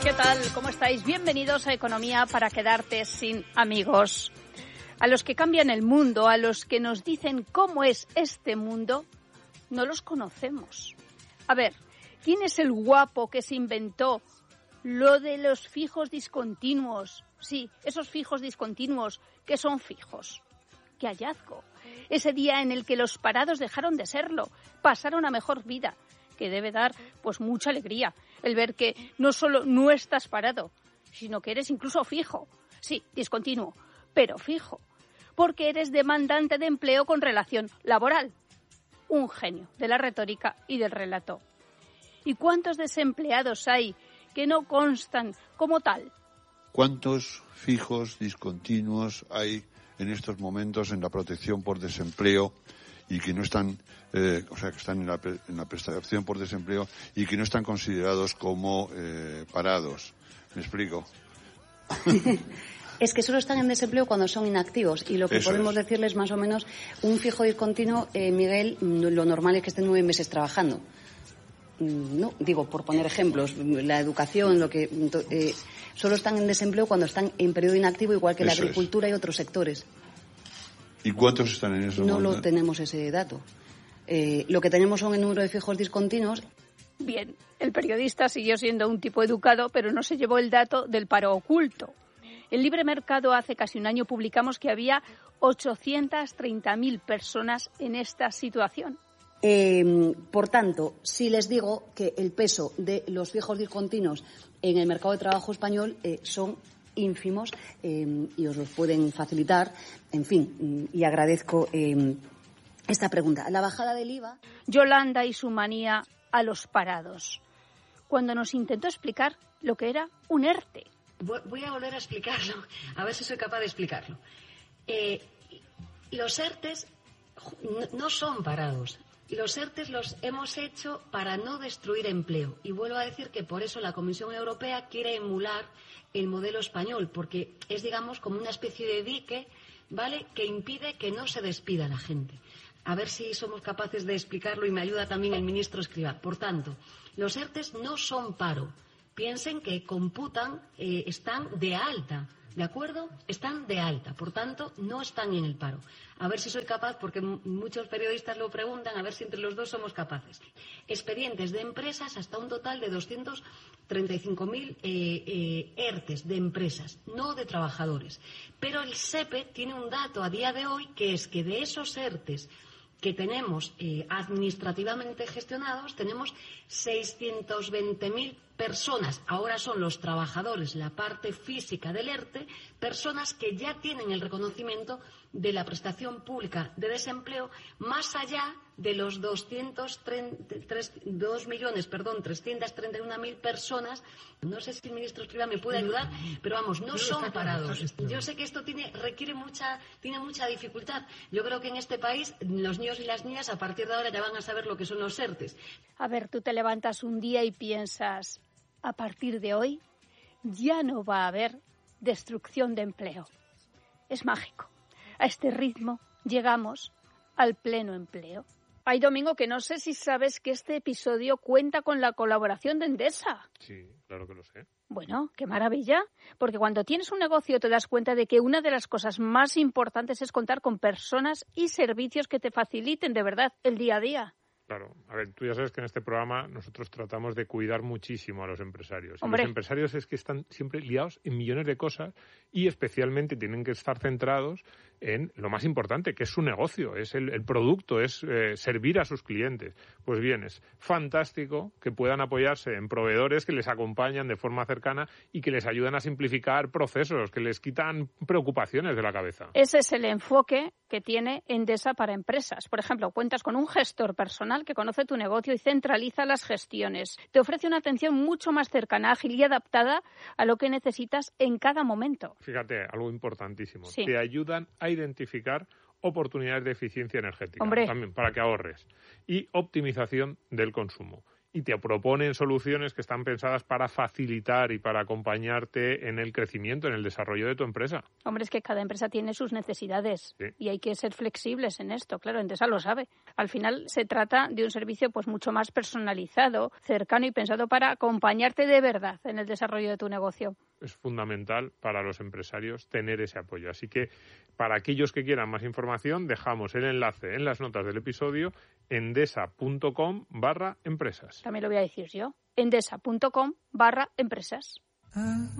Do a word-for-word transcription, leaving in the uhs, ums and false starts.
¿Qué tal? ¿Cómo estáis? Bienvenidos a Economía para quedarte sin amigos. A los que cambian el mundo, a los que nos dicen cómo es este mundo, no los conocemos. A ver, ¿quién es el guapo que se inventó lo de los fijos discontinuos? Sí, esos fijos discontinuos que son fijos. ¡Qué hallazgo! Ese día en el que los parados dejaron de serlo, pasaron a mejor vida, que debe dar pues mucha alegría el ver que no solo no estás parado, sino que eres incluso fijo. Sí, discontinuo, pero fijo, porque eres demandante de empleo con relación laboral. Un genio de la retórica y del relato. ¿Y cuántos desempleados hay que no constan como tal? ¿Cuántos fijos discontinuos hay en estos momentos en la protección por desempleo y que no están, eh, o sea, que están en la, en la prestación por desempleo y que no están considerados como eh, parados? ¿Me explico? Es que solo están en desempleo cuando son inactivos y lo que Eso podemos es. decirles más o menos, un fijo discontinuo, eh, Miguel, lo normal es que esté nueve meses trabajando. No, digo, por poner ejemplos, la educación, lo que eh, solo están en desempleo cuando están en periodo inactivo, igual que la Eso agricultura es. y otros sectores. ¿Y cuántos están en eso? No lo tenemos ese dato. Eh, lo que tenemos son el número de fijos discontinuos. Bien, el periodista siguió siendo un tipo educado, pero no se llevó el dato del paro oculto. En Libre Mercado hace casi un año publicamos que había ochocientas treinta mil personas en esta situación. Eh, por tanto, si les digo que el peso de los fijos discontinuos en el mercado de trabajo español eh, son ínfimos eh, y os los pueden facilitar, en fin, y agradezco eh, esta pregunta. La bajada del I V A. Yolanda y su manía a los parados, cuando nos intentó explicar lo que era un ERTE. Voy a volver a explicarlo, a ver si soy capaz de explicarlo. Eh, los ERTEs no son parados. Los ERTEs los hemos hecho para no destruir empleo. Y vuelvo a decir que por eso la Comisión Europea quiere emular el modelo español, porque es, digamos, como una especie de dique, ¿vale?, que impide que no se despida la gente. A ver si somos capaces de explicarlo y me ayuda también el ministro Escrivá. Por tanto, los ERTEs no son paro. Piensen que computan, eh, están de alta. ¿De acuerdo? Están de alta, por tanto, no están en el paro. A ver si soy capaz, porque m- muchos periodistas lo preguntan, a ver si entre los dos somos capaces. Expedientes de empresas hasta un total de doscientos treinta y cinco mil eh, eh, ERTEs de empresas, no de trabajadores. Pero el SEPE tiene un dato a día de hoy, que es que de esos ERTEs que tenemos eh, administrativamente gestionados, tenemos seiscientos veinte mil personas, ahora son los trabajadores, la parte física del ERTE, personas que ya tienen el reconocimiento de la prestación pública de desempleo, más allá de los doscientos dos millones, perdón, trescientos treinta y una mil personas. No sé si el ministro Escrivá me puede ayudar, pero vamos, no son parados. Yo sé que esto tiene, requiere mucha, tiene mucha dificultad. Yo creo que en este país los niños y las niñas a partir de ahora ya van a saber lo que son los ERTEs. A ver, tú te levantas un día y piensas, a partir de hoy ya no va a haber destrucción de empleo. Es mágico. A este ritmo llegamos al pleno empleo. Ay, Domingo, que no sé si sabes que este episodio cuenta con la colaboración de Endesa. Sí, claro que lo sé. Bueno, qué maravilla, porque cuando tienes un negocio te das cuenta de que una de las cosas más importantes es contar con personas y servicios que te faciliten de verdad el día a día. Claro, a ver, tú ya sabes que en este programa nosotros tratamos de cuidar muchísimo a los empresarios. Hombre. Y los empresarios es que están siempre liados en millones de cosas y especialmente tienen que estar centrados en lo más importante, que es su negocio, es el, el producto, es eh, servir a sus clientes. Pues bien, es fantástico que puedan apoyarse en proveedores que les acompañan de forma cercana y que les ayudan a simplificar procesos, que les quitan preocupaciones de la cabeza. Ese es el enfoque que tiene Endesa para empresas. Por ejemplo, cuentas con un gestor personal que conoce tu negocio y centraliza las gestiones. Te ofrece una atención mucho más cercana, ágil y adaptada a lo que necesitas en cada momento. Fíjate, algo importantísimo. Sí. Te ayudan a identificar oportunidades de eficiencia energética, Hombre. también para que ahorres, y optimización del consumo. y te proponen soluciones que están pensadas para facilitar y para acompañarte en el crecimiento, en el desarrollo de tu empresa. Hombre, es que cada empresa tiene sus necesidades sí. y hay que ser flexibles en esto. Claro, Endesa lo sabe. Al final se trata de un servicio pues mucho más personalizado, cercano y pensado para acompañarte de verdad en el desarrollo de tu negocio. Es fundamental para los empresarios tener ese apoyo. Así que para aquellos que quieran más información, dejamos el enlace en las notas del episodio, endesa.com barra empresas. También lo voy a decir yo, endesa.com barra empresas.